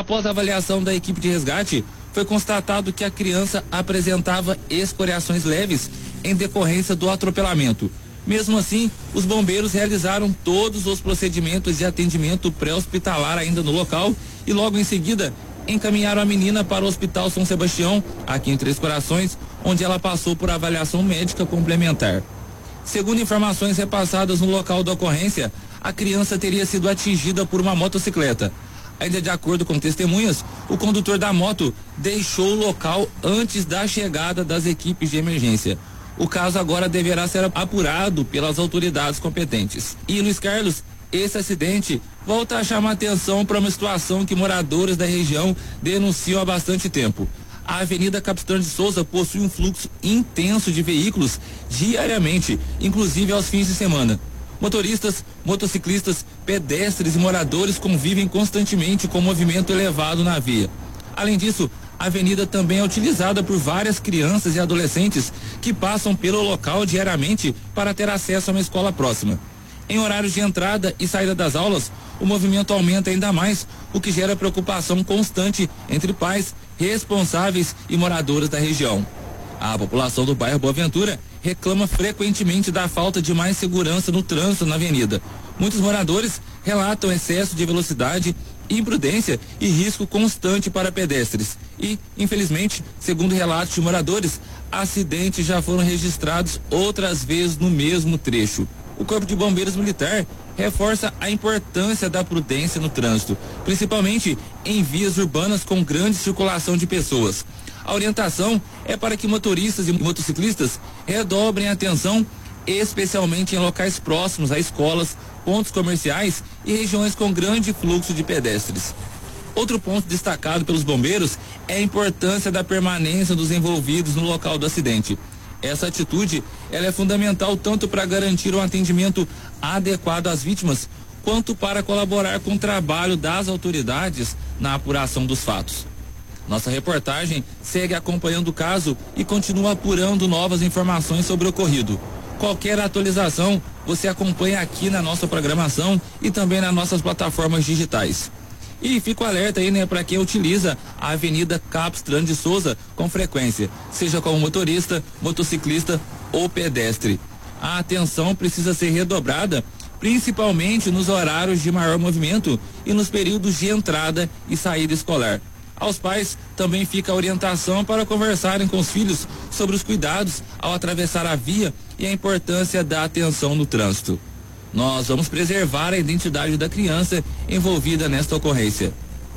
Após a avaliação da equipe de resgate, foi constatado que a criança apresentava escoriações leves em decorrência do atropelamento. Mesmo assim, os bombeiros realizaram todos os procedimentos de atendimento pré-hospitalar ainda no local e logo em seguida encaminharam a menina para o Hospital São Sebastião, aqui em Três Corações, onde ela passou por avaliação médica complementar. Segundo informações repassadas no local da ocorrência, a criança teria sido atingida por uma motocicleta. Ainda de acordo com testemunhas, o condutor da moto deixou o local antes da chegada das equipes de emergência. O caso agora deverá ser apurado pelas autoridades competentes. E Luiz Carlos, esse acidente volta a chamar atenção para uma situação que moradores da região denunciam há bastante tempo. A Avenida Capitão de Souza possui um fluxo intenso de veículos diariamente, inclusive aos fins de semana. Motoristas, motociclistas, pedestres e moradores convivem constantemente com movimento elevado na via. Além disso, a avenida também é utilizada por várias crianças e adolescentes que passam pelo local diariamente para ter acesso a uma escola próxima. Em horários de entrada e saída das aulas, o movimento aumenta ainda mais, o que gera preocupação constante entre pais, responsáveis e moradores da região. A população do bairro Boa Ventura reclama frequentemente da falta de mais segurança no trânsito na avenida. Muitos moradores relatam excesso de velocidade, imprudência e risco constante para pedestres. E, infelizmente, segundo relatos de moradores, acidentes já foram registrados outras vezes no mesmo trecho. O Corpo de Bombeiros Militar reforça a importância da prudência no trânsito, principalmente em vias urbanas com grande circulação de pessoas. A orientação é para que motoristas e motociclistas redobrem a atenção, especialmente em locais próximos a escolas, pontos comerciais e regiões com grande fluxo de pedestres. Outro ponto destacado pelos bombeiros é a importância da permanência dos envolvidos no local do acidente. Essa atitude, ela é fundamental tanto para garantir um atendimento adequado às vítimas, quanto para colaborar com o trabalho das autoridades na apuração dos fatos. Nossa reportagem segue acompanhando o caso e continua apurando novas informações sobre o ocorrido. Qualquer atualização você acompanha aqui na nossa programação e também nas nossas plataformas digitais. E fica o alerta aí, né, para quem utiliza a Avenida Capitão de Souza com frequência, seja como motorista, motociclista ou pedestre. A atenção precisa ser redobrada, principalmente nos horários de maior movimento e nos períodos de entrada e saída escolar. Aos pais também fica a orientação para conversarem com os filhos sobre os cuidados ao atravessar a via e a importância da atenção no trânsito. Nós vamos preservar a identidade da criança envolvida nesta ocorrência.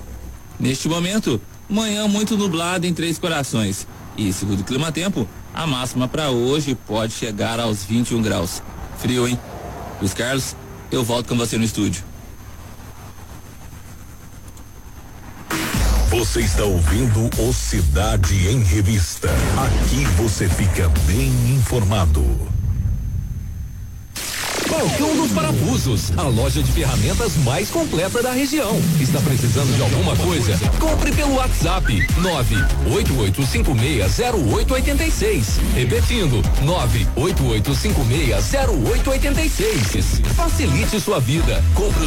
Neste momento, manhã muito nublada em Três Corações. E segundo o Climatempo, a máxima para hoje pode chegar aos 21 graus. Frio, hein? Luiz Carlos, eu volto com você no estúdio. Você está ouvindo o Cidade em Revista. Aqui você fica bem informado. Balcão dos Parafusos, a loja de ferramentas mais completa da região. Está precisando de alguma coisa? Compre pelo WhatsApp 988560886. Repetindo, 988560886. Facilite sua vida. Compre